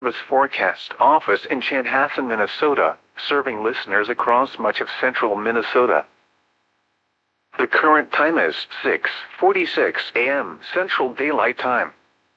Service Forecast Office in Chanhassen, Minnesota, serving listeners across much of central Minnesota. The current time is 6:46 a.m. Central Daylight Time.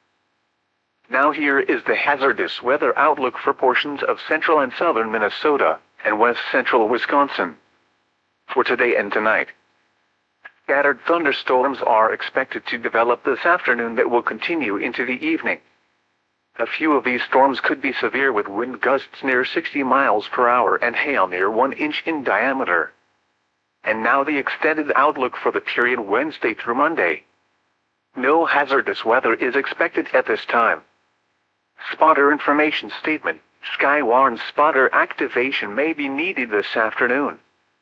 Now here is the hazardous weather outlook for portions of central and southern Minnesota and west central Wisconsin. For today and tonight, scattered thunderstorms are expected to develop this afternoon that will continue into the evening. A few of these storms could be severe with wind gusts near 60 miles per hour and hail near 1 inch in diameter. And now the extended outlook for the period Wednesday through Monday. No hazardous weather is expected at this time. Spotter information statement: Skywarn spotter activation may be needed this afternoon.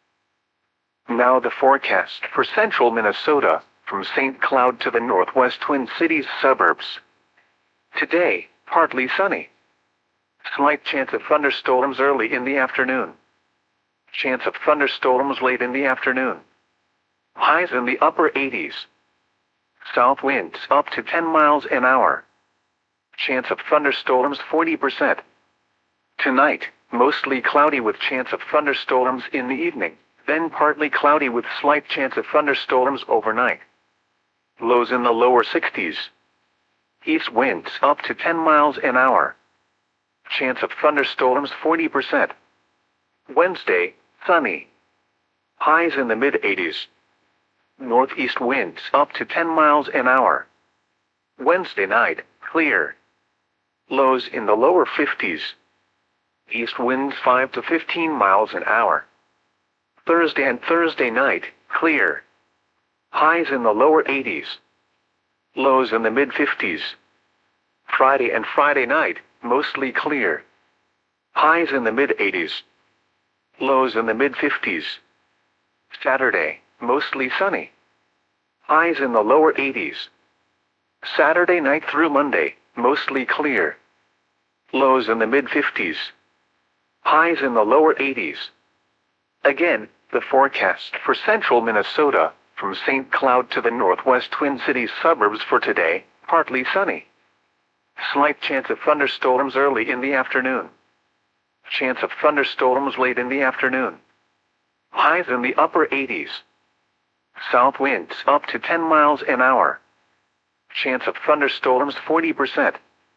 Now the forecast for central Minnesota, from St. Cloud to the northwest Twin Cities suburbs. Today, partly sunny. Slight chance of thunderstorms early in the afternoon. Chance of thunderstorms late in the afternoon. Highs in the upper 80s. South winds up to 10 miles an hour. Chance of thunderstorms 40%. Tonight, mostly cloudy with chance of thunderstorms in the evening, then partly cloudy with slight chance of thunderstorms overnight. Lows in the lower 60s. East winds up to 10 miles an hour. Chance of thunderstorms 40%. Wednesday, sunny. Highs in the mid-80s. Northeast winds up to 10 miles an hour. Wednesday night, clear. Lows in the lower 50s. East winds 5 to 15 miles an hour. Thursday and Thursday night, clear. Highs in the lower 80s. Lows in the mid-50s. Friday and Friday night, mostly clear. Highs in the mid-80s. Lows in the mid-50s. Saturday, mostly sunny. Highs in the lower 80s. Saturday night through Monday, mostly clear. Lows in the mid-50s. Highs in the lower 80s. Again, the forecast for central Minnesota, from St. Cloud to the northwest Twin Cities suburbs for today, partly sunny. Slight chance of thunderstorms early in the afternoon. Chance of thunderstorms late in the afternoon. Highs in the upper 80s. South winds up to 10 miles an hour. Chance of thunderstorms 40%.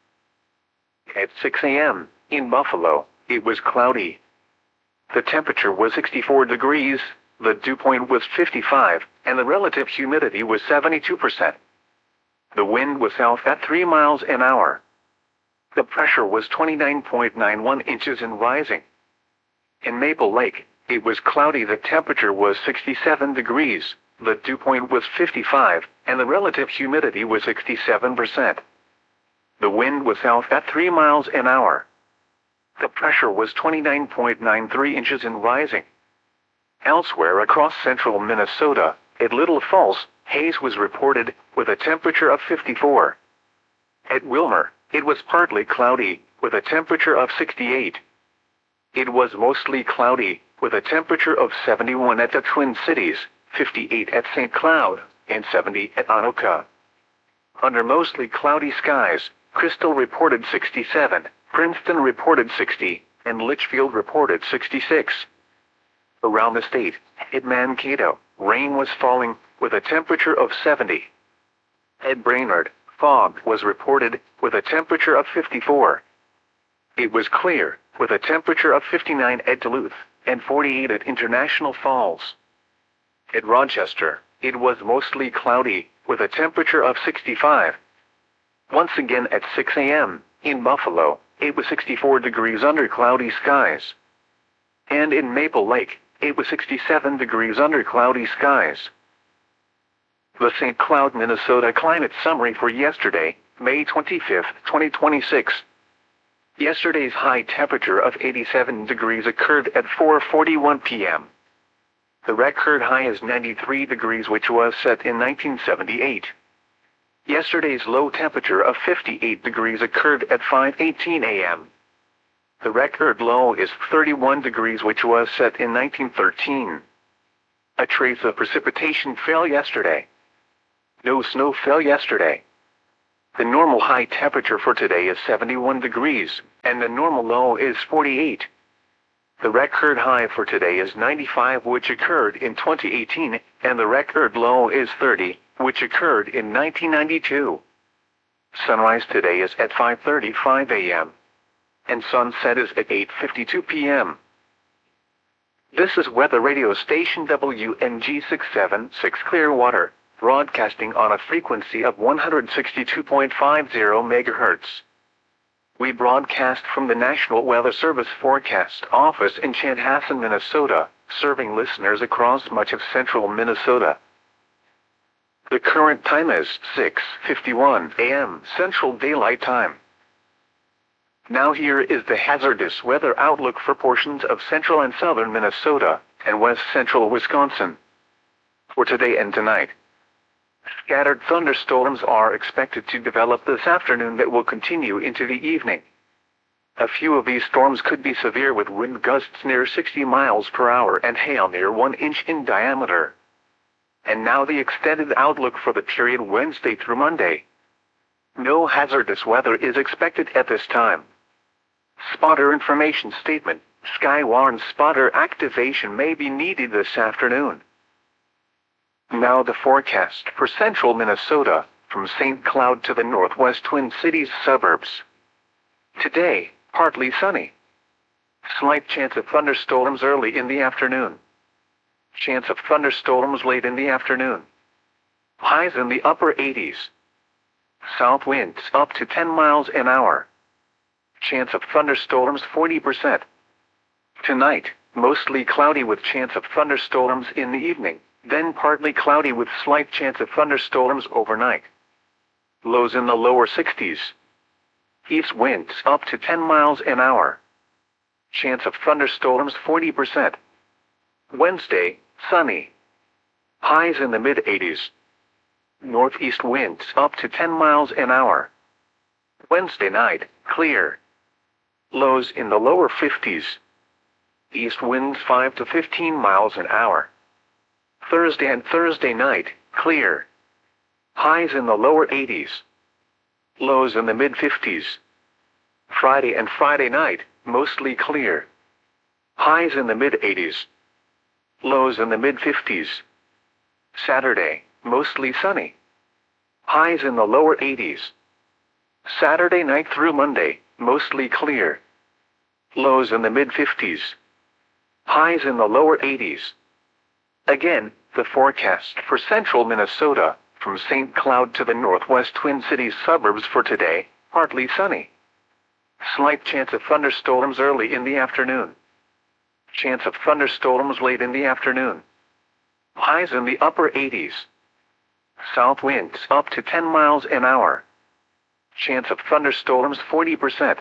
At 6 a.m., in Buffalo, it was cloudy. The temperature was 64 degrees, the dew point was 55, and the relative humidity was 72%. The wind was south at 3 miles an hour. The pressure was 29.91 inches and rising. In Maple Lake, it was cloudy. The temperature was 67 degrees, the dew point was 55, and the relative humidity was 67%. The wind was south at 3 miles an hour. The pressure was 29.93 inches and rising. Elsewhere across central Minnesota, at Little Falls, haze was reported, with a temperature of 54. At Wilmer, it was partly cloudy, with a temperature of 68. It was mostly cloudy, with a temperature of 71 at the Twin Cities, 58 at St. Cloud, and 70 at Anoka. Under mostly cloudy skies, Crystal reported 67, Princeton reported 60, and Litchfield reported 66. Around the state, at Mankato, rain was falling, with a temperature of 70. At Brainerd, fog was reported, with a temperature of 54. It was clear, with a temperature of 59 at Duluth, and 48 at International Falls. At Rochester, it was mostly cloudy, with a temperature of 65. Once again at 6 a.m., in Buffalo, it was 64 degrees under cloudy skies. And in Maple Lake, it was 67 degrees under cloudy skies. The St. Cloud, Minnesota climate summary for yesterday, May 25, 2026. Yesterday's high temperature of 87 degrees occurred at 4:41 p.m. The record high is 93 degrees, which was set in 1978. Yesterday's low temperature of 58 degrees occurred at 5:18 a.m. The record low is 31 degrees, which was set in 1913. A trace of precipitation fell yesterday. No snow fell yesterday. The normal high temperature for today is 71 degrees, and the normal low is 48. The record high for today is 95, which occurred in 2018, and the record low is 30, which occurred in 1992. Sunrise today is at 5:35 a.m. and sunset is at 8:52 p.m. This is weather radio station WNG 676 Clearwater, broadcasting on a frequency of 162.50 MHz. We broadcast from the National Weather Service Forecast Office in Chanhassen, Minnesota, serving listeners across much of central Minnesota. The current time is 6:51 a.m. Central Daylight Time. Now here is the hazardous weather outlook for portions of central and southern Minnesota and west central Wisconsin. For today and tonight, scattered thunderstorms are expected to develop this afternoon that will continue into the evening. A few of these storms could be severe with wind gusts near 60 miles per hour and hail near 1 inch in diameter. And now the extended outlook for the period Wednesday through Monday. No hazardous weather is expected at this time. Spotter information statement: Skywarn spotter activation may be needed this afternoon. Now the forecast for central Minnesota, from St. Cloud to the northwest Twin Cities suburbs. Today, partly sunny. Slight chance of thunderstorms early in the afternoon. Chance of thunderstorms late in the afternoon. Highs in the upper 80s. South winds up to 10 miles an hour. Chance of thunderstorms 40%. Tonight, mostly cloudy with chance of thunderstorms in the evening, then partly cloudy with slight chance of thunderstorms overnight. Lows in the lower 60s. East winds up to 10 miles an hour. Chance of thunderstorms 40%. Wednesday, sunny. Highs in the mid-80s. Northeast winds up to 10 miles an hour. Wednesday night, clear. Lows in the lower 50s. East winds 5 to 15 miles an hour. Thursday and Thursday night, clear. Highs in the lower 80s. Lows in the mid-50s. Friday and Friday night, mostly clear. Highs in the mid-80s. Lows in the mid-50s. Saturday, mostly sunny. Highs in the lower 80s. Saturday night through Monday, mostly clear. Lows in the mid-50s. Highs in the lower 80s. Again, the forecast for central Minnesota, from St. Cloud to the northwest Twin Cities suburbs for today, partly sunny. Slight chance of thunderstorms early in the afternoon. Chance of thunderstorms late in the afternoon. Highs in the upper 80s. South winds up to 10 miles an hour. Chance of thunderstorms 40%.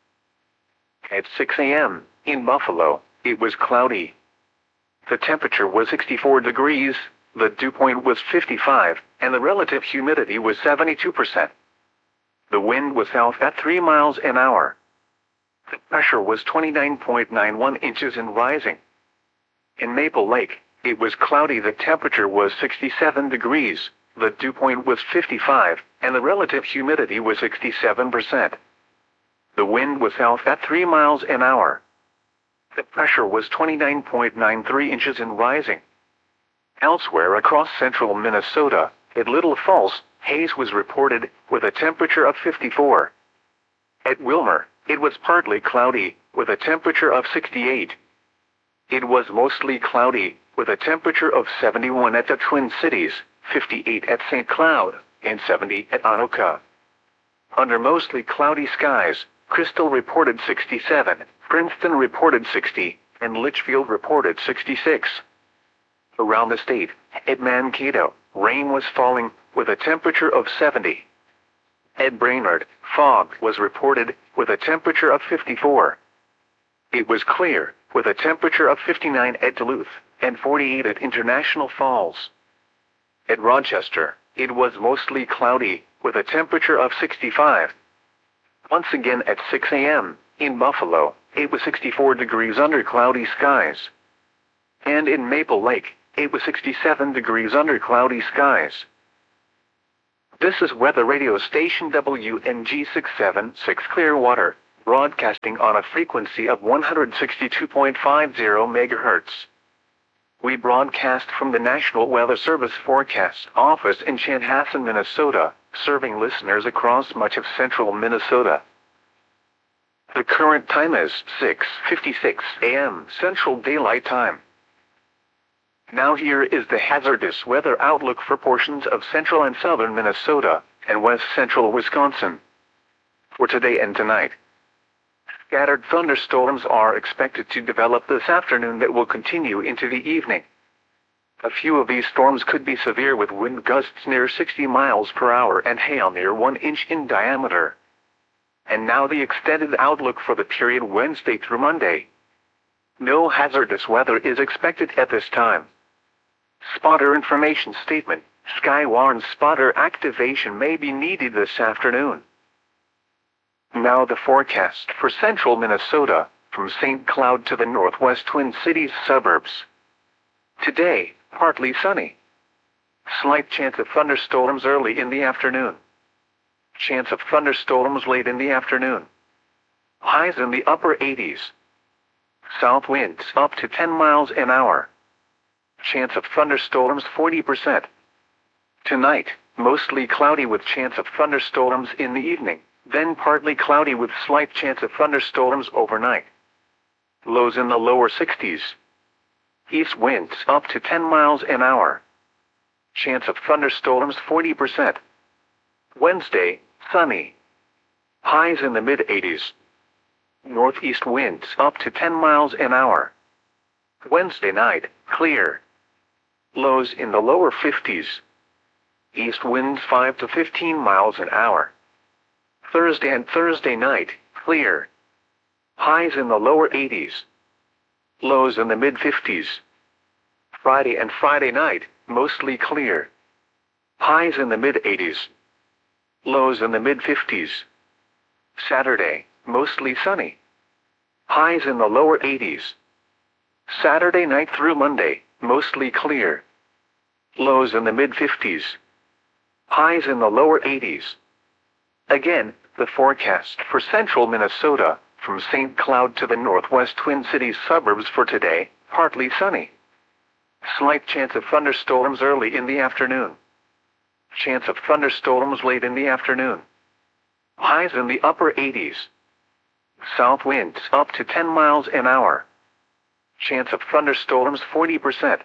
At 6 a.m., in Buffalo, it was cloudy. The temperature was 64 degrees, the dew point was 55, and the relative humidity was 72%. The wind was south at 3 miles an hour. The pressure was 29.91 inches and rising. In Maple Lake, it was cloudy. The temperature was 67 degrees, the dew point was 55, and the relative humidity was 67%. The wind was south at 3 miles an hour. The pressure was 29.93 inches and rising. Elsewhere across central Minnesota, at Little Falls, haze was reported, with a temperature of 54. At Wilmer, it was partly cloudy, with a temperature of 68. It was mostly cloudy, with a temperature of 71 at the Twin Cities, 58 at St. Cloud, and 70 at Anoka. Under mostly cloudy skies, Crystal reported 67, Princeton reported 60, and Litchfield reported 66. Around the state, at Mankato, rain was falling, with a temperature of 70. At Brainerd, fog was reported, with a temperature of 54. It was clear, with a temperature of 59 at Duluth, and 48 at International Falls. At Rochester, it was mostly cloudy, with a temperature of 65. Once again at 6 a.m., in Buffalo, it was 64 degrees under cloudy skies. And in Maple Lake, it was 67 degrees under cloudy skies. This is weather radio station WNG 676 Clearwater, broadcasting on a frequency of 162.50 MHz. We broadcast from the National Weather Service Forecast Office in Chanhassen, Minnesota, serving listeners across much of central Minnesota. The current time is 6:56 a.m. Central Daylight Time. Now here is the hazardous weather outlook for portions of central and southern Minnesota and west central Wisconsin. For today and tonight, scattered thunderstorms are expected to develop this afternoon that will continue into the evening. A few of these storms could be severe with wind gusts near 60 miles per hour and hail near 1 inch in diameter. And now the extended outlook for the period Wednesday through Monday. No hazardous weather is expected at this time. Spotter information statement: Skywarn spotter activation may be needed this afternoon. Now the forecast for central Minnesota, from St. Cloud to the northwest Twin Cities suburbs. Today, partly sunny. Slight chance of thunderstorms early in the afternoon. Chance of thunderstorms late in the afternoon. Highs in the upper 80s. South winds up to 10 miles an hour. Chance of thunderstorms 40%. Tonight, mostly cloudy with chance of thunderstorms in the evening, then partly cloudy with slight chance of thunderstorms overnight. Lows in the lower 60s. East winds up to 10 miles an hour. Chance of thunderstorms 40%. Wednesday, sunny. Highs in the mid-80s. Northeast winds up to 10 miles an hour. Wednesday night, clear. Lows in the lower 50s. East winds 5 to 15 miles an hour. Thursday and Thursday night, clear. Highs in the lower 80s. Lows in the mid-50s. Friday and Friday night, mostly clear. Highs in the mid-80s. Lows in the mid-50s. Saturday, mostly sunny. Highs in the lower 80s. Saturday night through Monday, mostly clear. Lows in the mid-50s. Highs in the lower 80s. Again, the forecast for central Minnesota, from St. Cloud to the northwest Twin Cities suburbs for today, partly sunny. Slight chance of thunderstorms early in the afternoon. Chance of thunderstorms late in the afternoon. Highs in the upper 80s. South winds up to 10 miles an hour. Chance of thunderstorms 40%.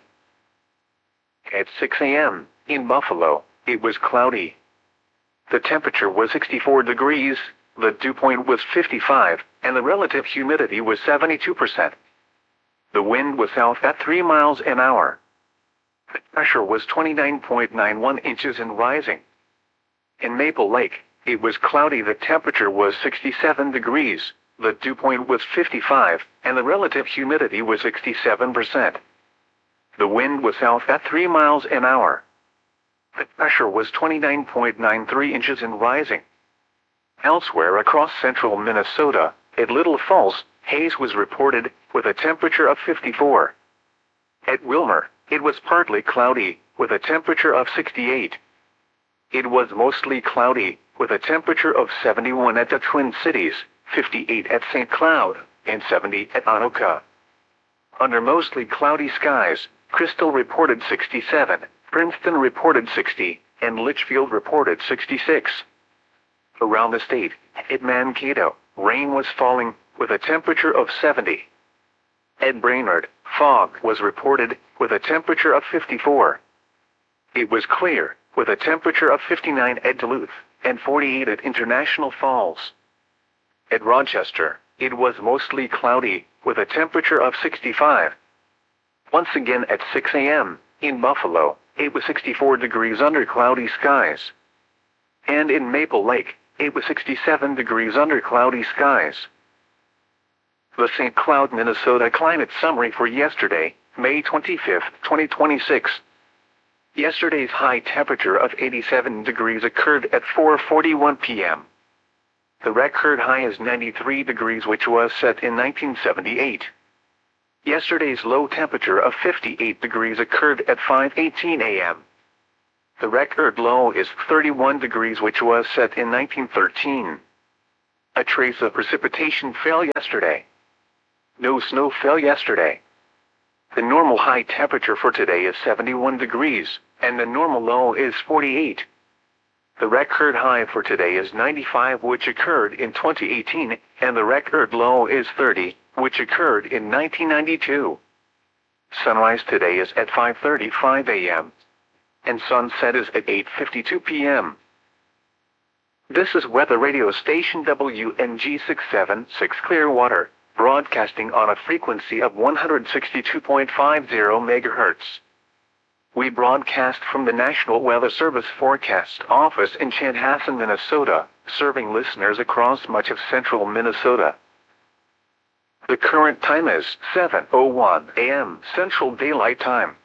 At 6 a.m., in Buffalo, it was cloudy. The temperature was 64 degrees, the dew point was 55, and the relative humidity was 72%. The wind was south at 3 miles an hour. The pressure was 29.91 inches and rising. In Maple Lake, it was cloudy. The temperature was 67 degrees. The dew point was 55, and the relative humidity was 67%. The wind was south at 3 miles an hour. The pressure was 29.93 inches and rising. Elsewhere across central Minnesota, at Little Falls, haze was reported, with a temperature of 54. At Wilmer, it was partly cloudy, with a temperature of 68. It was mostly cloudy, with a temperature of 71 at the Twin Cities, 58 at St. Cloud, and 70 at Anoka. Under mostly cloudy skies, Crystal reported 67, Princeton reported 60, and Litchfield reported 66. Around the state, at Mankato, rain was falling, with a temperature of 70. At Brainerd, fog was reported, with a temperature of 54. It was clear, with a temperature of 59 at Duluth, and 48 at International Falls. At Rochester, it was mostly cloudy, with a temperature of 65. Once again at 6 a.m., in Buffalo, it was 64 degrees under cloudy skies. And in Maple Lake, it was 67 degrees under cloudy skies. The St. Cloud, Minnesota climate summary for yesterday, May 25, 2026. Yesterday's high temperature of 87 degrees occurred at 4:41 p.m. The record high is 93 degrees, which was set in 1978. Yesterday's low temperature of 58 degrees occurred at 5:18 a.m. The record low is 31 degrees, which was set in 1913. A trace of precipitation fell yesterday. No snow fell yesterday. The normal high temperature for today is 71 degrees, and the normal low is 48. The record high for today is 95, which occurred in 2018, and the record low is 30, which occurred in 1992. Sunrise today is at 5:35 a.m. and sunset is at 8:52 p.m. This is weather radio station WNG 676 Clearwater, broadcasting on a frequency of 162.50 MHz. We broadcast from the National Weather Service Forecast Office in Chanhassen, Minnesota, serving listeners across much of central Minnesota. The current time is 7:01 a.m. Central Daylight Time.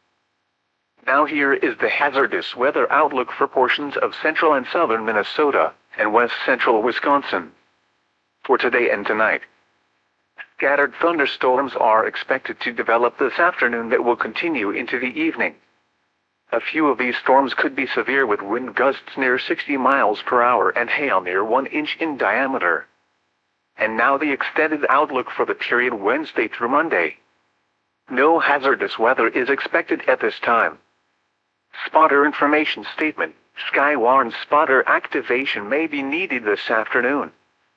Now here is the hazardous weather outlook for portions of central and southern Minnesota and west central Wisconsin. For today and tonight, scattered thunderstorms are expected to develop this afternoon that will continue into the evening. A few of these storms could be severe with wind gusts near 60 miles per hour and hail near 1 inch in diameter. And now the extended outlook for the period Wednesday through Monday. No hazardous weather is expected at this time. Spotter information statement: Skywarn spotter activation may be needed this afternoon.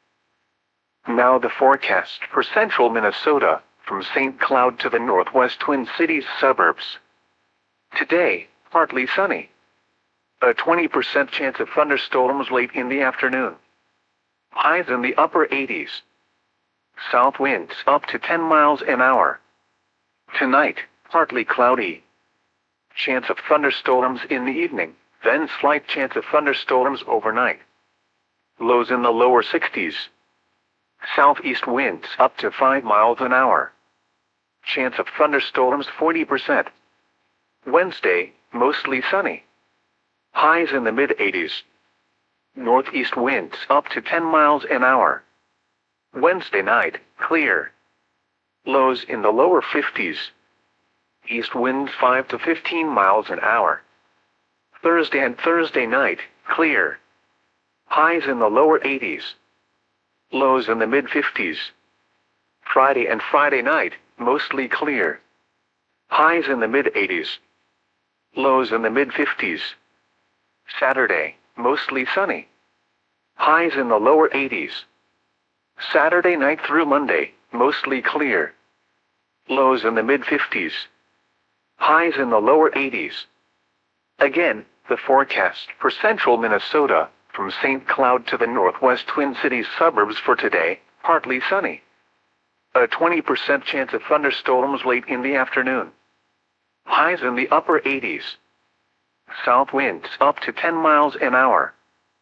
Now the forecast for central Minnesota, from St. Cloud to the northwest Twin Cities suburbs. Today, partly sunny. A 20% chance of thunderstorms late in the afternoon. Highs in the upper 80s. South winds up to 10 miles an hour. Tonight, partly cloudy. Chance of thunderstorms in the evening, then slight chance of thunderstorms overnight. Lows in the lower 60s. Southeast winds up to 5 miles an hour. Chance of thunderstorms 40%. Wednesday, mostly sunny. Highs in the mid-80s. Northeast winds up to 10 miles an hour. Wednesday night, clear. Lows in the lower 50s. East winds 5 to 15 miles an hour. Thursday and Thursday night, clear. Highs in the lower 80s. Lows in the mid-50s. Friday and Friday night, mostly clear. Highs in the mid-80s. Lows in the mid-50s. Saturday, mostly sunny. Highs in the lower 80s. Saturday night through Monday, mostly clear. Lows in the mid-50s. Highs in the lower 80s. Again, the forecast for central Minnesota, from St. Cloud to the northwest Twin Cities suburbs for today, partly sunny. A 20% chance of thunderstorms late in the afternoon. Highs in the upper 80s. South winds up to 10 miles an hour.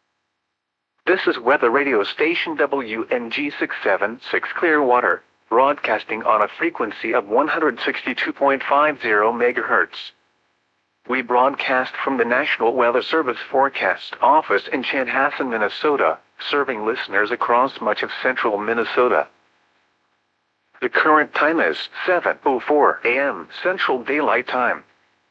This is weather radio station WNG 676 Clearwater, broadcasting on a frequency of 162.50 MHz. We broadcast from the National Weather Service Forecast Office in Chanhassen, Minnesota, serving listeners across much of central Minnesota. The current time is 7:04 a.m. Central Daylight Time.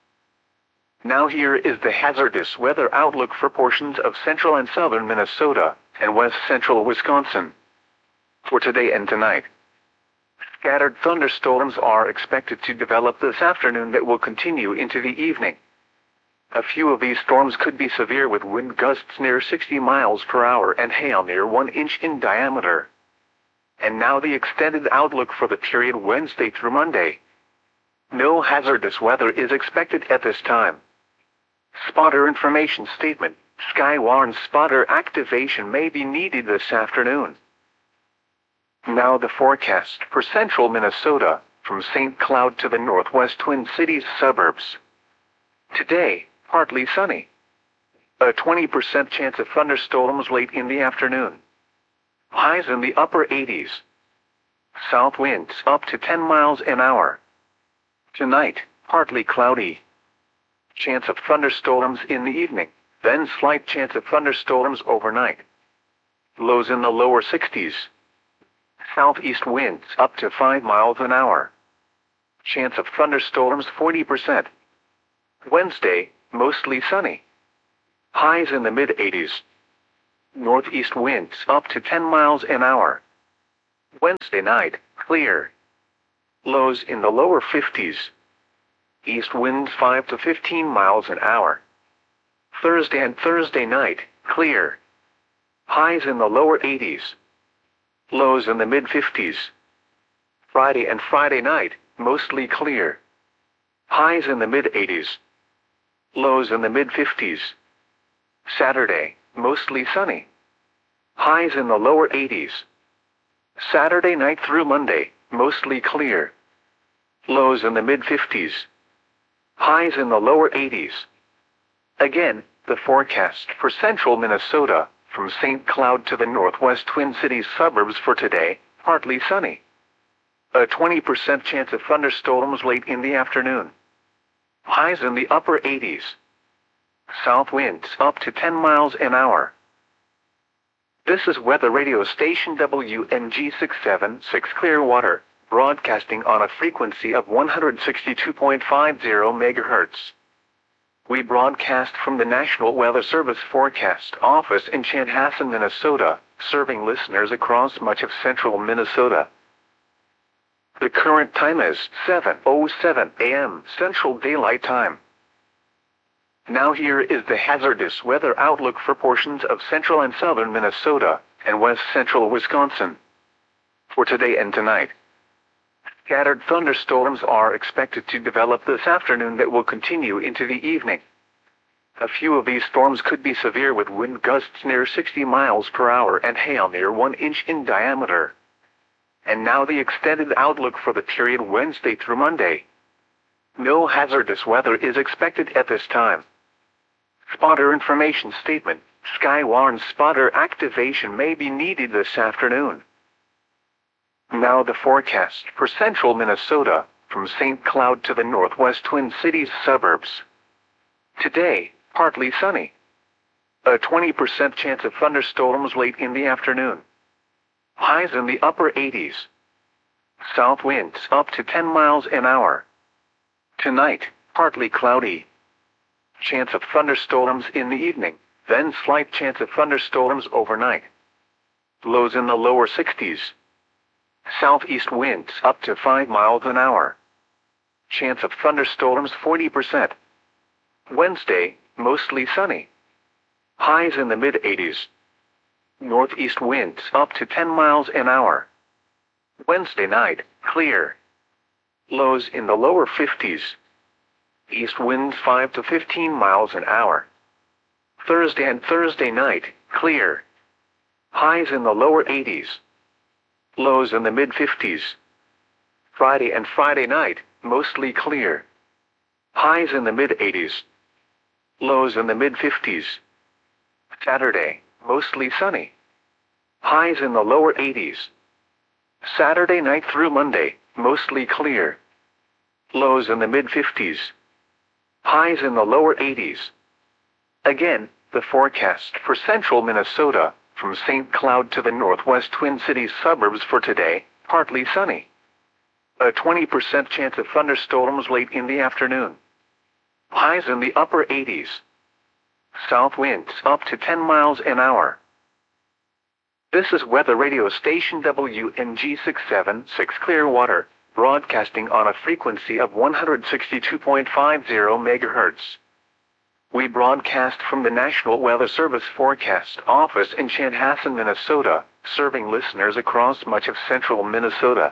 Now here is the hazardous weather outlook for portions of central and southern Minnesota and west central Wisconsin. For today and tonight, scattered thunderstorms are expected to develop this afternoon that will continue into the evening. A few of these storms could be severe with wind gusts near 60 miles per hour and hail near 1 inch in diameter. And now the extended outlook for the period Wednesday through Monday. No hazardous weather is expected at this time. Spotter information statement: Skywarn spotter activation may be needed this afternoon. Now the forecast for central Minnesota, from St. Cloud to the northwest Twin Cities suburbs. Today, partly sunny. A 20% chance of thunderstorms late in the afternoon. Highs in the upper 80s. South winds up to 10 miles an hour. Tonight, partly cloudy. Chance of thunderstorms in the evening, then slight chance of thunderstorms overnight. Lows in the lower 60s. Southeast winds up to 5 miles an hour. Chance of thunderstorms 40%. Wednesday, mostly sunny. Highs in the mid-80s. Northeast winds up to 10 miles an hour. Wednesday night, clear. Lows in the lower 50s. East winds 5 to 15 miles an hour. Thursday and Thursday night, clear. Highs in the lower 80s. Lows in the mid-50s. Friday and Friday night, mostly clear. Highs in the mid-80s. Lows in the mid-50s. Saturday, mostly sunny. Highs in the lower 80s. Saturday night through Monday, mostly clear. Lows in the mid-50s. Highs in the lower 80s. Again, the forecast for central Minnesota, from St. Cloud to the northwest Twin Cities suburbs for today, partly sunny. A 20% chance of thunderstorms late in the afternoon. Highs in the upper 80s. South winds up to 10 miles an hour. This is weather radio station WNG 676 Clearwater, broadcasting on a frequency of 162.50 MHz. We broadcast from the National Weather Service Forecast Office in Chanhassen, Minnesota, serving listeners across much of central Minnesota. The current time is 7:07 a.m. Central Daylight Time. Now here is the hazardous weather outlook for portions of central and southern Minnesota and west central Wisconsin. For today and tonight, scattered thunderstorms are expected to develop this afternoon that will continue into the evening. A few of these storms could be severe with wind gusts near 60 miles per hour and hail near 1 inch in diameter. And now the extended outlook for the period Wednesday through Monday. No hazardous weather is expected at this time. Spotter information statement: Skywarn spotter activation may be needed this afternoon. Now the forecast for central Minnesota, from St. Cloud to the northwest Twin Cities suburbs. Today, partly sunny. A 20% chance of thunderstorms late in the afternoon. Highs in the upper 80s. South winds up to 10 miles an hour. Tonight, partly cloudy. Chance of thunderstorms in the evening, then slight chance of thunderstorms overnight. Lows in the lower 60s. Southeast winds up to 5 miles an hour. Chance of thunderstorms 40%. Wednesday, mostly sunny. Highs in the mid-80s. Northeast winds up to 10 miles an hour. Wednesday night, clear. Lows in the lower 50s. East winds 5 to 15 miles an hour. Thursday and Thursday night, clear. Highs in the lower 80s. Lows in the mid-50s. Friday and Friday night, mostly clear. Highs in the mid-80s. Lows in the mid-50s. Saturday, mostly sunny. Highs in the lower 80s. Saturday night through Monday, mostly clear. Lows in the mid-50s. Highs in the lower 80s. Again, the forecast for central Minnesota, from St. Cloud to the northwest Twin Cities suburbs for today, partly sunny. A 20% chance of thunderstorms late in the afternoon. Highs in the upper 80s. South winds up to 10 miles an hour. This is weather radio station WNG 676 Clearwater, broadcasting on a frequency of 162.50 MHz. We broadcast from the National Weather Service Forecast Office in Chanhassen, Minnesota, serving listeners across much of central Minnesota.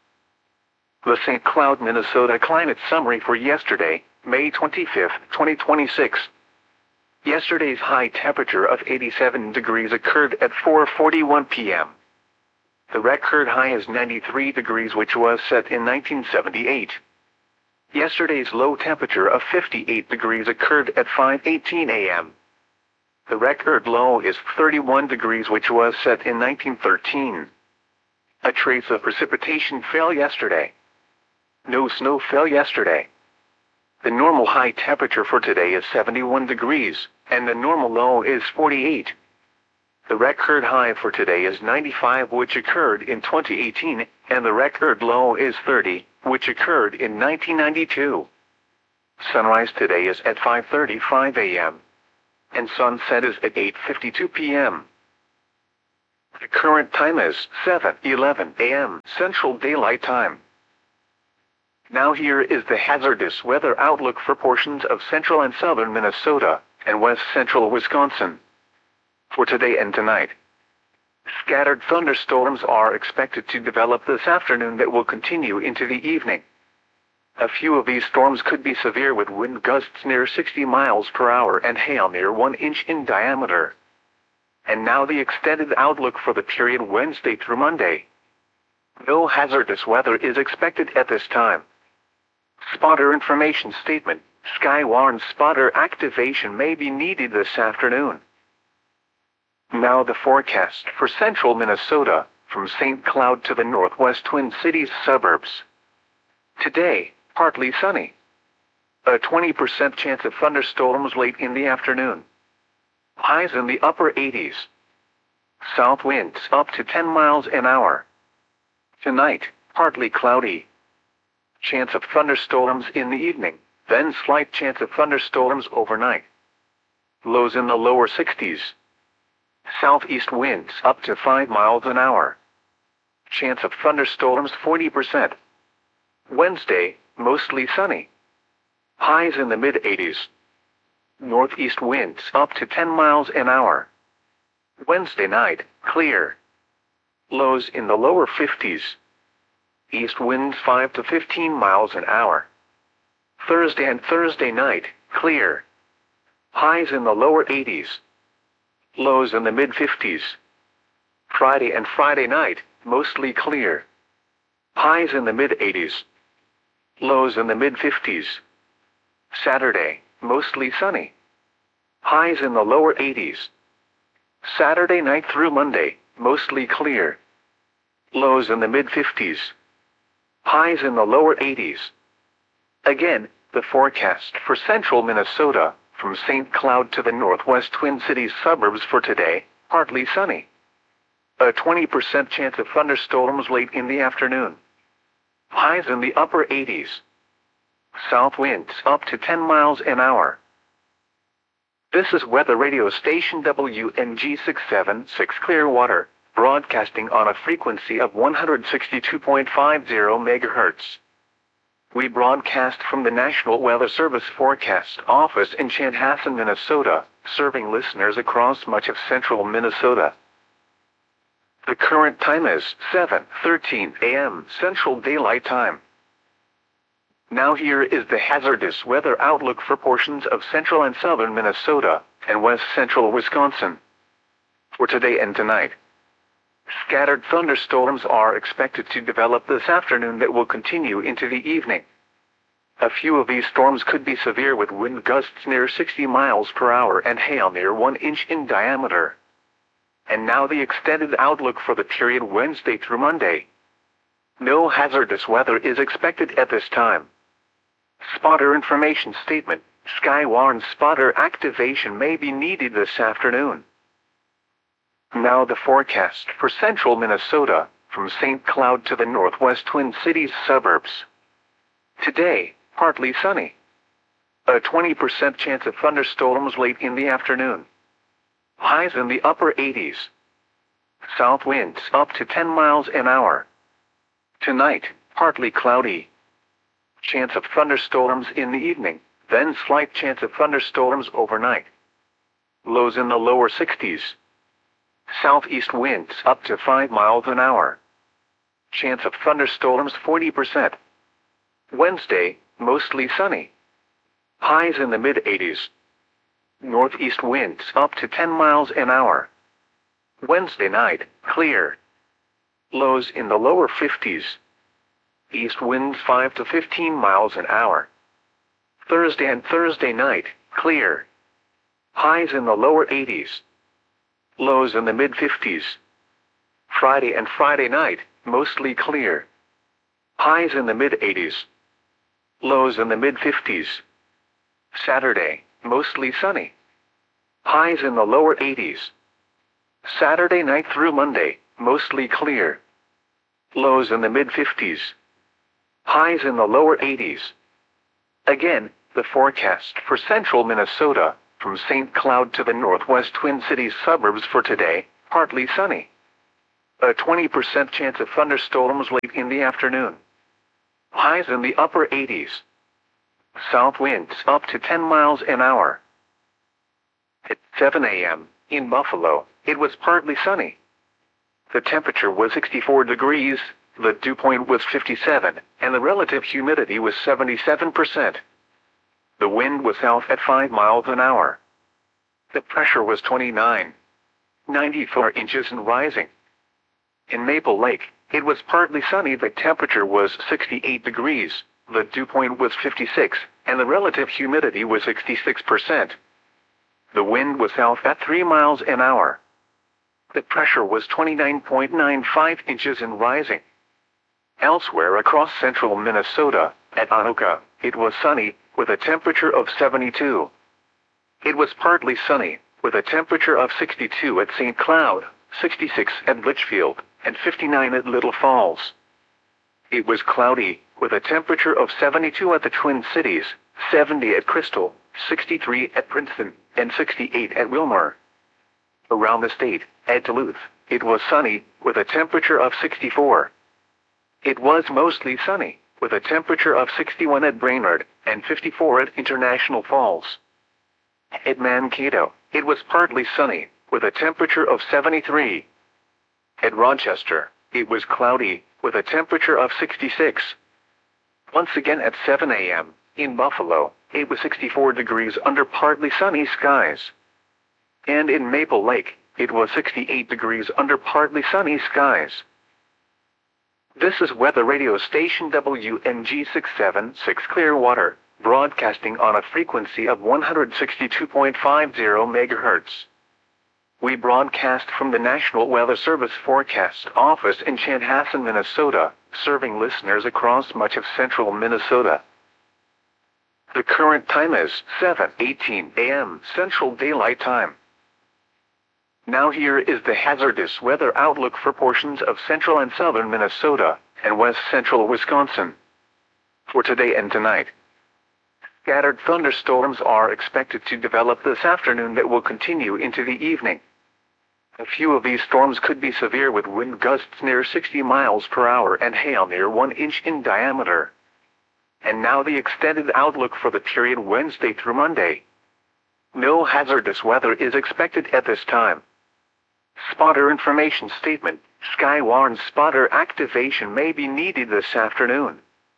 The St. Cloud, Minnesota climate summary for yesterday, May 25, 2026. Yesterday's high temperature of 87 degrees occurred at 4:41 p.m. The record high is 93 degrees, which was set in 1978. Yesterday's low temperature of 58 degrees occurred at 5:18 a.m. The record low is 31 degrees, which was set in 1913. A trace of precipitation fell yesterday. No snow fell yesterday. The normal high temperature for today is 71 degrees, and the normal low is 48. The record high for today is 95, which occurred in 2018, and the record low is 30, which occurred in 1992. Sunrise today is at 5:35 a.m. and sunset is at 8:52 p.m. The current time is 7:11 a.m. Central Daylight Time. Now here is the hazardous weather outlook for portions of central and southern Minnesota and west central Wisconsin. For today and tonight, scattered thunderstorms are expected to develop this afternoon that will continue into the evening. A few of these storms could be severe with wind gusts near 60 miles per hour and hail near 1 inch in diameter. And now the extended outlook for the period Wednesday through Monday. No hazardous weather is expected at this time. Spotter information statement: Skywarn spotter activation may be needed this afternoon. Now the forecast for central Minnesota, from St. Cloud to the northwest Twin Cities suburbs. Today, partly sunny. A 20% chance of thunderstorms late in the afternoon. Highs in the upper 80s. South winds up to 10 miles an hour. Tonight, partly cloudy. Chance of thunderstorms in the evening, then slight chance of thunderstorms overnight. Lows in the lower 60s. Southeast winds up to 5 miles an hour. Chance of thunderstorms 40%. Wednesday, mostly sunny. Highs in the mid-80s. Northeast winds up to 10 miles an hour. Wednesday night, clear. Lows in the lower 50s. East winds 5 to 15 miles an hour. Thursday and Thursday night, clear. Highs in the lower 80s. Lows in the mid-50s. Friday and Friday night, mostly clear. Highs in the mid-80s. Lows in the mid-50s. Saturday, mostly sunny. Highs in the lower 80s. Saturday night through Monday, mostly clear. Lows in the mid-50s. Highs in the lower 80s. Again, the forecast for central Minnesota, from St. Cloud to the northwest Twin Cities suburbs for today, partly sunny. A 20% chance of thunderstorms late in the afternoon. Highs in the upper 80s. South winds up to 10 miles an hour. This is weather radio station WNG 676 Clearwater, broadcasting on a frequency of 162.50 MHz. We broadcast from the National Weather Service Forecast Office in Chanhassen, Minnesota, serving listeners across much of central Minnesota. The current time is 7:13 a.m. Central Daylight Time. Now here is the hazardous weather outlook for portions of central and southern Minnesota and west central Wisconsin. For today and tonight, scattered thunderstorms are expected to develop this afternoon that will continue into the evening. A few of these storms could be severe with wind gusts near 60 miles per hour and hail near 1 inch in diameter. And now the extended outlook for the period Wednesday through Monday. No hazardous weather is expected at this time. Spotter information statement: Skywarn spotter activation may be needed this afternoon. Now the forecast for central Minnesota, from St. Cloud to the northwest Twin Cities suburbs. Today, partly sunny. A 20% chance of thunderstorms late in the afternoon. Highs in the upper 80s. South winds up to 10 miles an hour. Tonight, partly cloudy. Chance of thunderstorms in the evening, then slight chance of thunderstorms overnight. Lows in the lower 60s. Southeast winds up to 5 miles an hour. Chance of thunderstorms 40%. Wednesday, mostly sunny. Highs in the mid-80s. Northeast winds up to 10 miles an hour. Wednesday night, clear. Lows in the lower 50s. East winds 5 to 15 miles an hour. Thursday and Thursday night, clear. Highs in the lower 80s. Lows in the mid-50s. Friday and Friday night, mostly clear. Highs in the mid-80s. Lows in the mid-50s. Saturday, mostly sunny. Highs in the lower 80s. Saturday night through Monday, mostly clear. Lows in the mid-50s. Highs in the lower 80s. Again, the forecast for central Minnesota, from St. Cloud to the northwest Twin Cities suburbs for today, partly sunny. A 20% chance of thunderstorms late in the afternoon. Highs in the upper 80s. South winds up to 10 miles an hour. At 7 a.m., in Buffalo, it was partly sunny. The temperature was 64 degrees, the dew point was 57, and the relative humidity was 77%. The wind was south at 5 miles an hour. The pressure was 94 inches and rising. In Maple Lake, it was partly sunny. The temperature was 68 degrees, the dew point was 56, and the relative humidity was 66%. The wind was south at 3 miles an hour. The pressure was 29.95 inches and rising. Elsewhere across central Minnesota, at Anoka, it was sunny, with a temperature of 72. It was partly sunny, with a temperature of 62 at St. Cloud, 66 at Litchfield, and 59 at Little Falls. It was cloudy, with a temperature of 72 at the Twin Cities, 70 at Crystal, 63 at Princeton, and 68 at Wilmore. Around the state, at Duluth, it was sunny, with a temperature of 64. It was mostly sunny, with a temperature of 61 at Brainerd, and 54 at International Falls. At Mankato, it was partly sunny, with a temperature of 73. At Rochester, it was cloudy, with a temperature of 66. Once again at 7 a.m., in Buffalo, it was 64 degrees under partly sunny skies. And in Maple Lake, it was 68 degrees under partly sunny skies. This is weather radio station WNG 676 Clearwater, broadcasting on a frequency of 162.50 MHz. We broadcast from the National Weather Service Forecast Office in Chanhassen, Minnesota, serving listeners across much of central Minnesota. The current time is 7:18 a.m. Central Daylight Time. Now here is the hazardous weather outlook for portions of central and southern Minnesota and west central Wisconsin. For today and tonight, scattered thunderstorms are expected to develop this afternoon that will continue into the evening. A few of these storms could be severe with wind gusts near 60 miles per hour and hail near 1 inch in diameter. And now the extended outlook for the period Wednesday through Monday. No hazardous weather is expected at this time. Spotter information statement: Skywarn spotter activation may be needed this afternoon.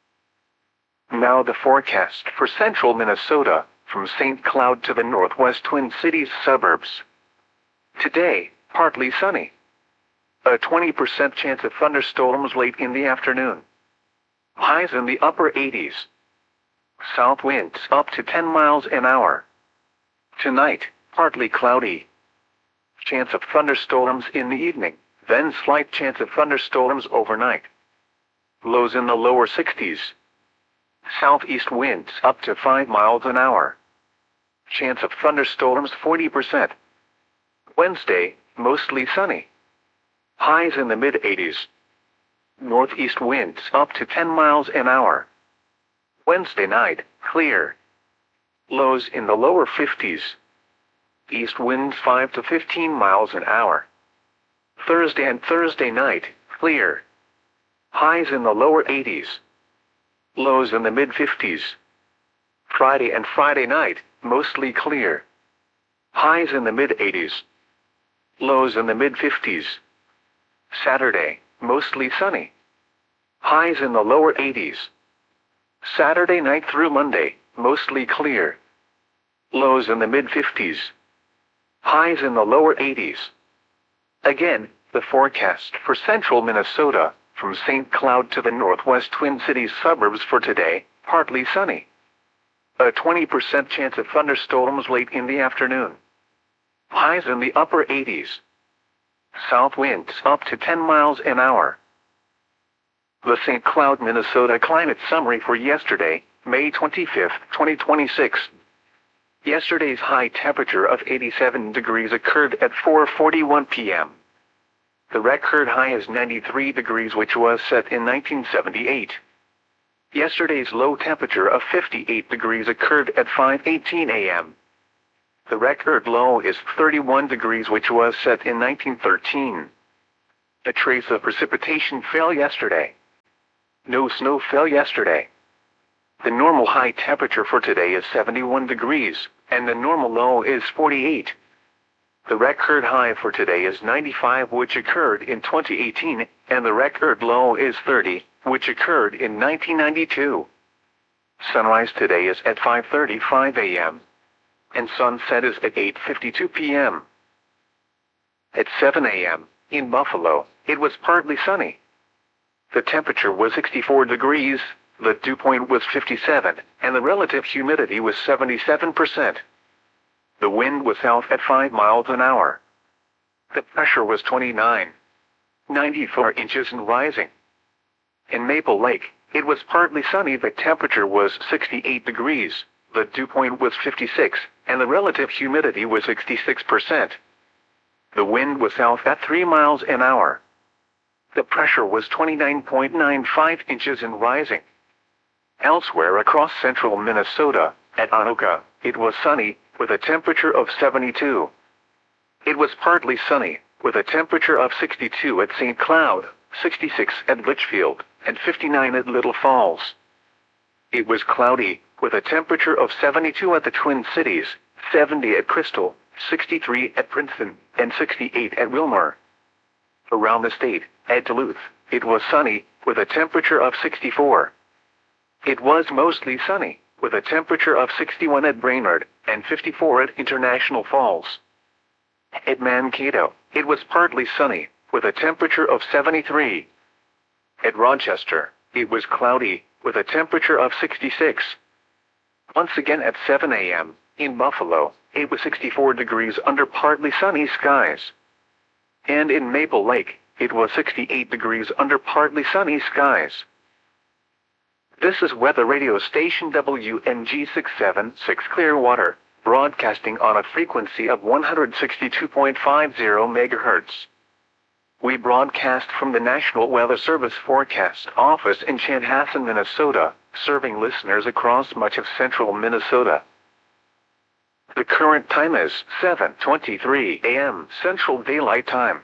Now the forecast for central Minnesota, from St. Cloud to the northwest Twin Cities suburbs. Today, partly sunny. A 20% chance of thunderstorms late in the afternoon. Highs in the upper 80s. South winds up to 10 miles an hour. Tonight, partly cloudy. Chance of thunderstorms in the evening, then slight chance of thunderstorms overnight. Lows in the lower 60s. Southeast winds up to 5 miles an hour. Chance of thunderstorms 40%. Wednesday, mostly sunny. Highs in the mid-80s. Northeast winds up to 10 miles an hour. Wednesday night, clear. Lows in the lower 50s. East winds 5 to 15 miles an hour. Thursday and Thursday night, clear. Highs in the lower 80s. Lows in the mid-50s. Friday and Friday night, mostly clear. Highs in the mid-80s. Lows in the mid-50s. Saturday, mostly sunny. Highs in the lower 80s. Saturday night through Monday, mostly clear. Lows in the mid-50s. Highs in the lower 80s. Again, the forecast for central Minnesota, from St. Cloud to the northwest Twin Cities suburbs for today, partly sunny. A 20% chance of thunderstorms late in the afternoon. Highs in the upper 80s. South winds up to 10 miles an hour. The St. Cloud, Minnesota climate summary for yesterday, May 25, 2026. Yesterday's high temperature of 87 degrees occurred at 4:41 p.m. The record high is 93 degrees, which was set in 1978. Yesterday's low temperature of 58 degrees occurred at 5:18 a.m. The record low is 31 degrees, which was set in 1913. A trace of precipitation fell yesterday. No snow fell yesterday. The normal high temperature for today is 71 degrees, and the normal low is 48. The record high for today is 95, which occurred in 2018, and the record low is 30, which occurred in 1992. Sunrise today is at 5:35 a.m. and sunset is at 8:52 p.m. At 7 a.m. in Buffalo, it was partly sunny. The temperature was 64 degrees, the dew point was 57, and the relative humidity was 77%. The wind was south at 5 miles an hour. The pressure was 29.94 inches and rising. In Maple Lake, it was partly sunny. The temperature was 68 degrees, the dew point was 56, and the relative humidity was 66%. The wind was south at 3 miles an hour. The pressure was 29.95 inches and rising. Elsewhere across central Minnesota, at Anoka, it was sunny, with a temperature of 72. It was partly sunny, with a temperature of 62 at St. Cloud, 66 at Litchfield, and 59 at Little Falls. It was cloudy, with a temperature of 72 at the Twin Cities, 70 at Crystal, 63 at Princeton, and 68 at Wilmore. Around the state, at Duluth, it was sunny, with a temperature of 64. It was mostly sunny, with a temperature of 61 at Brainerd, and 54 at International Falls. At Mankato, it was partly sunny, with a temperature of 73. At Rochester, it was cloudy, with a temperature of 66. Once again at 7 a.m., in Buffalo, it was 64 degrees under partly sunny skies. And in Maple Lake, it was 68 degrees under partly sunny skies. This is weather radio station WNG 676 Clearwater, broadcasting on a frequency of 162.50 MHz. We broadcast from the National Weather Service Forecast Office in Chanhassen, Minnesota, serving listeners across much of central Minnesota. The current time is 7:23 a.m. Central Daylight Time.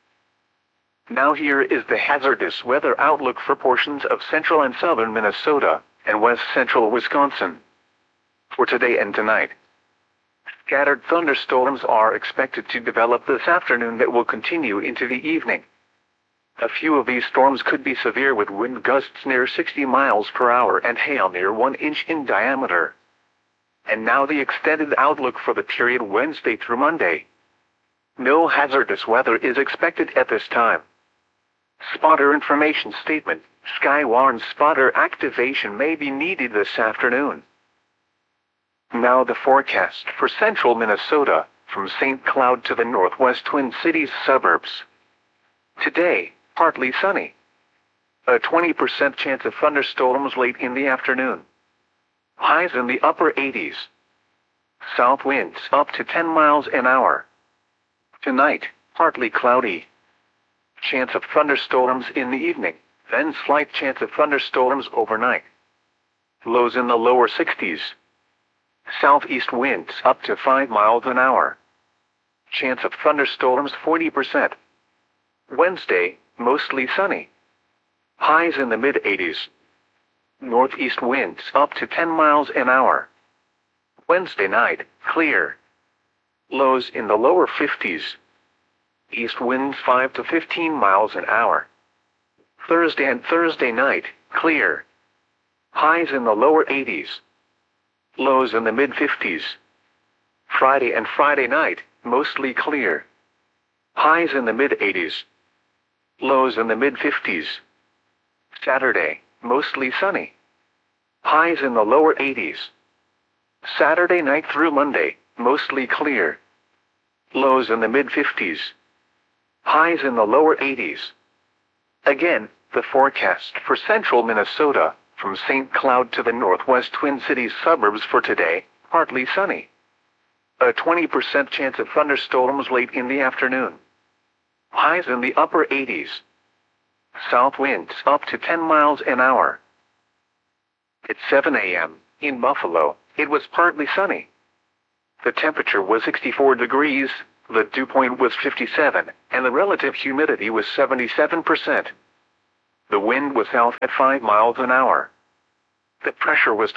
Now here is the hazardous weather outlook for portions of central and southern Minnesota and west central Wisconsin. For today and tonight, scattered thunderstorms are expected to develop this afternoon that will continue into the evening. A few of these storms could be severe, with wind gusts near 60 miles per hour and hail near 1 inch in diameter. And now the extended outlook for the period Wednesday through Monday. No hazardous weather is expected at this time. Spotter information statement: Skywarn spotter activation may be needed this afternoon. Now the forecast for central Minnesota, from St. Cloud to the northwest Twin Cities suburbs. Today, partly sunny. A 20% chance of thunderstorms late in the afternoon. Highs in the upper 80s. South winds up to 10 miles an hour. Tonight, partly cloudy. Chance of thunderstorms in the evening, then slight chance of thunderstorms overnight. Lows in the lower 60s. Southeast winds up to 5 miles an hour. Chance of thunderstorms 40%. Wednesday, mostly sunny. Highs in the mid-80s. Northeast winds up to 10 miles an hour. Wednesday night, clear. Lows in the lower 50s. East winds 5 to 15 miles an hour. Thursday and Thursday night, clear. Highs in the lower 80s. Lows in the mid-50s. Friday and Friday night, mostly clear. Highs in the mid-80s. Lows in the mid-50s. Saturday, mostly sunny. Highs in the lower 80s. Saturday night through Monday, mostly clear. Lows in the mid-50s. Highs in the lower 80s. Again, the forecast for central Minnesota, from St. Cloud to the northwest Twin Cities suburbs for today, partly sunny. A 20% chance of thunderstorms late in the afternoon. Highs in the upper 80s. South winds up to 10 miles an hour. At 7 a.m., in Buffalo, it was partly sunny. The temperature was 64 degrees, the dew point was 57, and the relative humidity was 77%. The wind was south at 5 miles an hour. The pressure was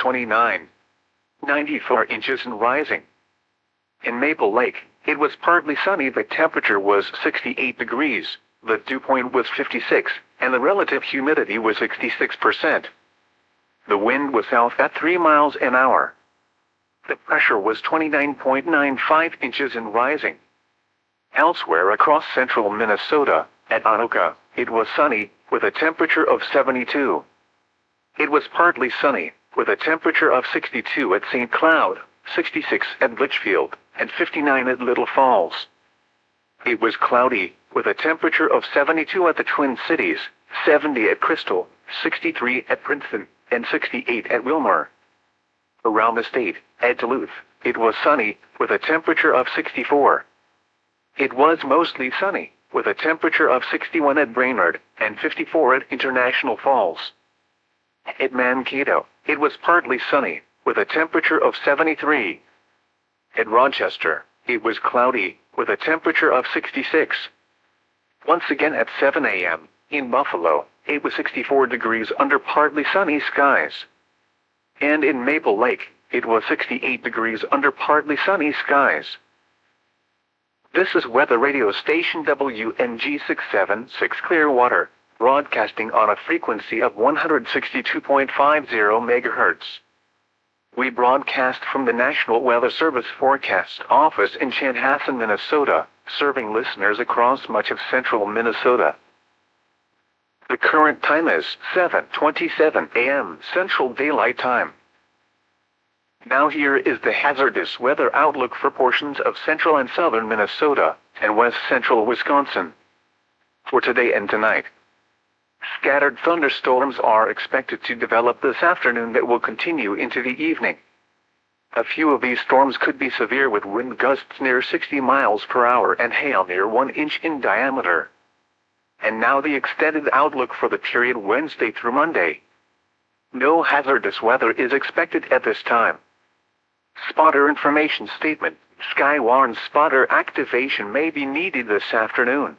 29.94 inches and rising. In Maple Lake, it was partly sunny. The temperature was 68 degrees, the dew point was 56, and the relative humidity was 66%. The wind was south at 3 miles an hour. The pressure was 29.95 inches and rising. Elsewhere across central Minnesota, at Anoka, it was sunny, with a temperature of 72. It was partly sunny, with a temperature of 62 at St. Cloud, 66 at Litchfield, and 59 at Little Falls. It was cloudy, with a temperature of 72 at the Twin Cities, 70 at Crystal, 63 at Princeton, and 68 at Wilmer. Around the state, at Duluth, it was sunny, with a temperature of 64. It was mostly sunny, with a temperature of 61 at Brainerd, and 54 at International Falls. At Mankato, it was partly sunny, with a temperature of 73. At Rochester, it was cloudy, with a temperature of 66. Once again at 7 a.m., in Buffalo, it was 64 degrees under partly sunny skies. And in Maple Lake, it was 68 degrees under partly sunny skies. This is weather radio station WNG 676 Clearwater, broadcasting on a frequency of 162.50 MHz. We broadcast from the National Weather Service Forecast Office in Chanhassen, Minnesota, serving listeners across much of central Minnesota. The current time is 7:27 a.m. Central Daylight Time. Now here is the hazardous weather outlook for portions of central and southern Minnesota and west central Wisconsin. For today and tonight, scattered thunderstorms are expected to develop this afternoon that will continue into the evening. A few of these storms could be severe with wind gusts near 60 miles per hour and hail near 1 inch in diameter. And now the extended outlook for the period Wednesday through Monday. No hazardous weather is expected at this time. Spotter information statement: Skywarn spotter activation may be needed this afternoon.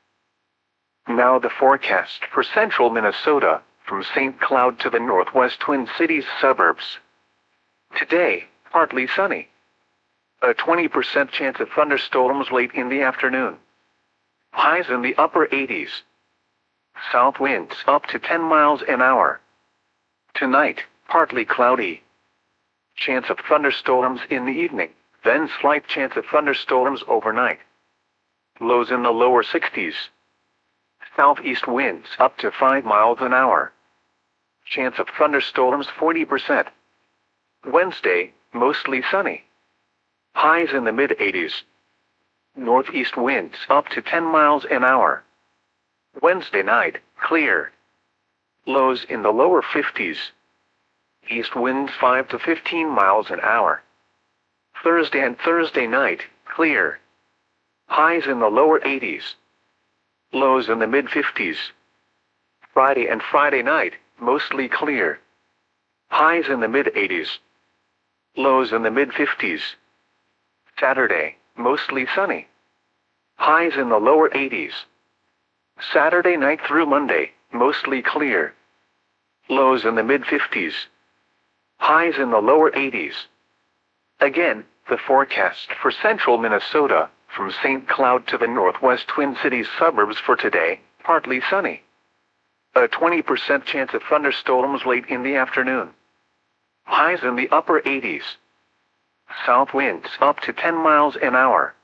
Now the forecast for central Minnesota, from St. Cloud to the northwest Twin Cities suburbs. Today, partly sunny. A 20% chance of thunderstorms late in the afternoon. Highs in the upper 80s. South winds up to 10 miles an hour. Tonight, partly cloudy. Chance of thunderstorms in the evening, then slight chance of thunderstorms overnight. Lows in the lower 60s. Southeast winds up to 5 miles an hour. Chance of thunderstorms 40%. Wednesday, mostly sunny. Highs in the mid-80s. Northeast winds up to 10 miles an hour. Wednesday night, clear. Lows in the lower 50s. East winds 5 to 15 miles an hour. Thursday and Thursday night, clear. Highs in the lower 80s. Lows in the mid-50s. Friday and Friday night, mostly clear. Highs in the mid-80s. Lows in the mid-50s. Saturday, mostly sunny. Highs in the lower 80s. Saturday night through Monday, mostly clear. Lows in the mid-50s. Highs in the lower 80s. Again, the forecast for central Minnesota, from St. Cloud to the northwest Twin Cities suburbs for today, partly sunny. A 20% chance of thunderstorms late in the afternoon. Highs in the upper 80s. South winds up to 10 miles an hour.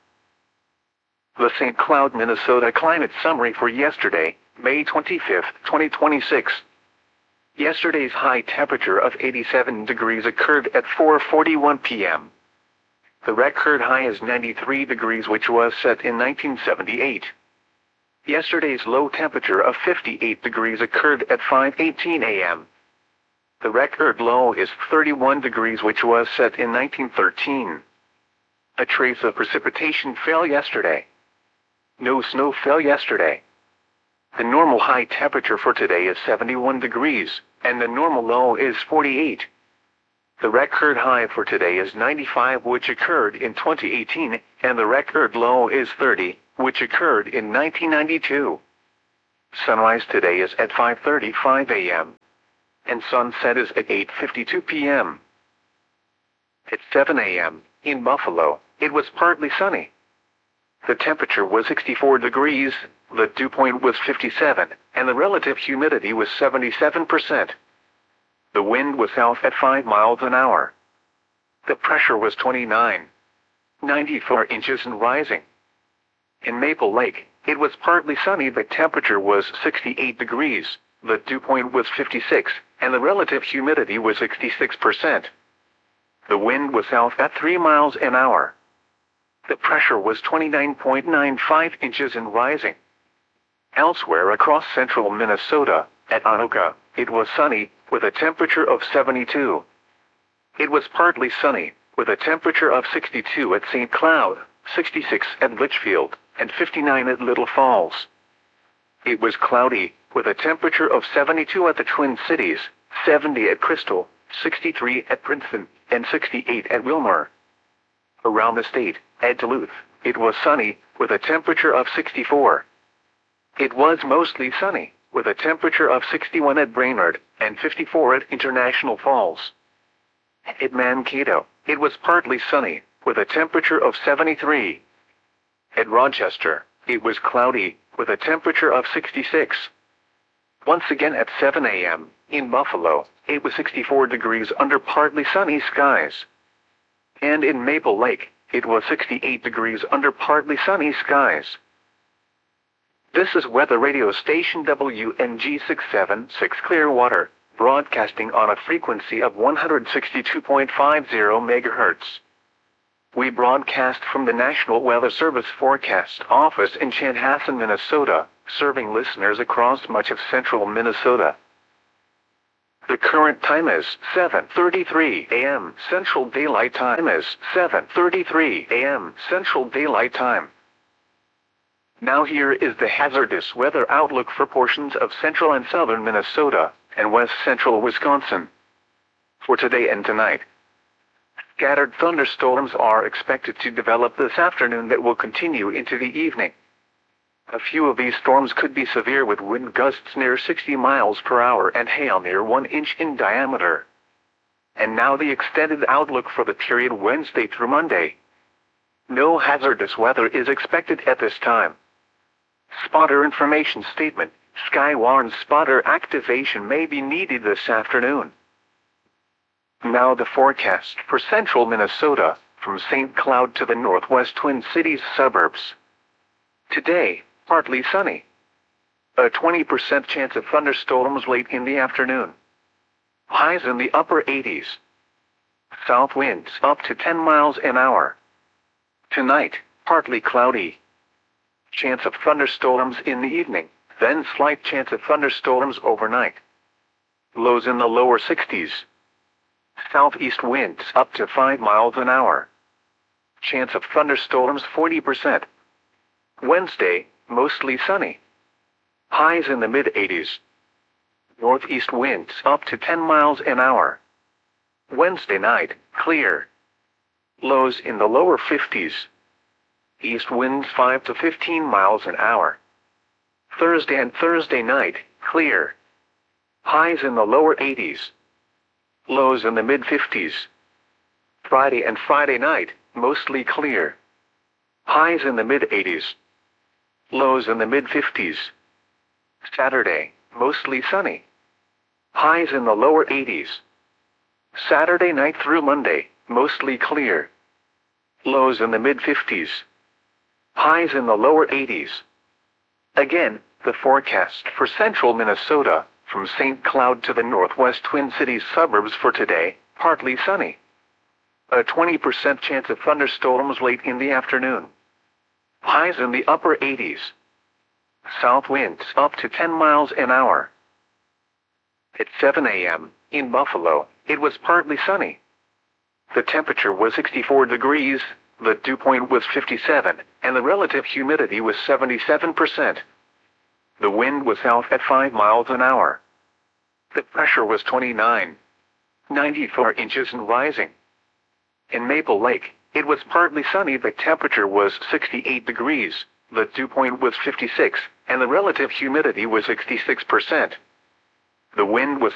The St. Cloud, Minnesota climate summary for yesterday, May 25, 2026. Yesterday's high temperature of 87 degrees occurred at 4:41 p.m. The record high is 93 degrees, which was set in 1978. Yesterday's low temperature of 58 degrees occurred at 5:18 a.m. The record low is 31 degrees, which was set in 1913. A trace of precipitation fell yesterday. No snow fell yesterday. The normal high temperature for today is 71 degrees, and the normal low is 48. The record high for today is 95, which occurred in 2018, and the record low is 30, which occurred in 1992. Sunrise today is at 5:35 a.m. and sunset is at 8:52 p.m. At 7 a.m. in Buffalo, it was partly sunny. The temperature was 64 degrees, the dew point was 57, and the relative humidity was 77%. The wind was south at 5 miles an hour. The pressure was 94 inches and rising. In Maple Lake, it was partly sunny. The temperature was 68 degrees, the dew point was 56, and the relative humidity was 66%. The wind was south at 3 miles an hour. The pressure was 29.95 inches and rising. Elsewhere across central Minnesota, at Anoka, it was sunny, with a temperature of 72. It was partly sunny, with a temperature of 62 at St. Cloud, 66 at Litchfield, and 59 at Little Falls. It was cloudy, with a temperature of 72 at the Twin Cities, 70 at Crystal, 63 at Princeton, and 68 at Wilmer. Around the state, at Duluth, it was sunny, with a temperature of 64. It was mostly sunny, with a temperature of 61 at Brainerd, and 54 at International Falls. At Mankato, it was partly sunny, with a temperature of 73. At Rochester, it was cloudy, with a temperature of 66. Once again at 7 a.m., in Buffalo, it was 64 degrees under partly sunny skies. And in Maple Lake, it was 68 degrees under partly sunny skies. This is weather radio station WNG 676 Clearwater, broadcasting on a frequency of 162.50 MHz. We broadcast from the National Weather Service Forecast Office in Chanhassen, Minnesota, serving listeners across much of central Minnesota. The current time is 7:33 a.m. Central Daylight Time is 7:33 a.m. Central Daylight Time. Now here is the hazardous weather outlook for portions of central and southern Minnesota and west central Wisconsin. For today and tonight, scattered thunderstorms are expected to develop this afternoon that will continue into the evening. A few of these storms could be severe with wind gusts near 60 miles per hour and hail near 1 inch in diameter. And now the extended outlook for the period Wednesday through Monday. No hazardous weather is expected at this time. Spotter information statement: Skywarn spotter activation may be needed this afternoon. Now the forecast for central Minnesota, from St. Cloud to the northwest Twin Cities suburbs. Today, partly sunny. A 20% chance of thunderstorms late in the afternoon. Highs in the upper 80s. South winds up to 10 miles an hour. Tonight, partly cloudy. Chance of thunderstorms in the evening, then slight chance of thunderstorms overnight. Lows in the lower 60s. Southeast winds up to 5 miles an hour. Chance of thunderstorms 40%. Wednesday, mostly sunny. Highs in the mid-80s. Northeast winds up to 10 miles an hour. Wednesday night, clear. Lows in the lower 50s. East winds 5 to 15 miles an hour. Thursday and Thursday night, clear. Highs in the lower 80s. Lows in the mid-50s. Friday and Friday night, mostly clear. Highs in the mid-80s. Lows in the mid-50s. Saturday, mostly sunny. Highs in the lower 80s. Saturday night through Monday, mostly clear. Lows in the mid-50s. Highs in the lower 80s. Again, the forecast for central Minnesota, from St. Cloud to the northwest Twin Cities suburbs for today, partly sunny. A 20% chance of thunderstorms late in the afternoon. Highs in the upper 80s. South winds up to 10 miles an hour. At 7 a.m., in Buffalo, it was partly sunny. The temperature was 64 degrees, the dew point was 57, and the relative humidity was 77%. The wind was south at 5 miles an hour. The pressure was 29. 94 inches and rising. In Maple Lake, it was partly sunny. The temperature was 68 degrees, the dew point was 56, and the relative humidity was 66%. The wind was